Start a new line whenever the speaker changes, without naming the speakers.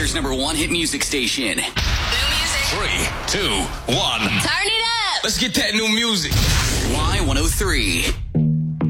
Decatur's #1 hit music station.
New music.
3, 2, 1.
Turn it up.
Let's get that new music.
Y103.